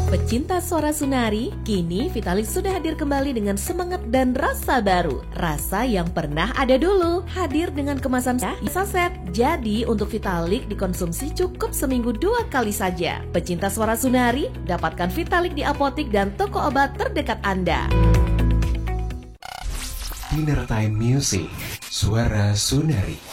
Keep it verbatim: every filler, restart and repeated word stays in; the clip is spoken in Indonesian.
Pecinta suara Sunari, kini Vitalis sudah hadir kembali dengan semangat dan rasa baru. Rasa yang pernah ada dulu, hadir dengan kemasan saset. Jadi untuk Vitalik dikonsumsi cukup seminggu dua kali saja. Pecinta suara Sunari, dapatkan Vitalik di apotik dan toko obat terdekat Anda. Dinner Time Music, Suara Sunari.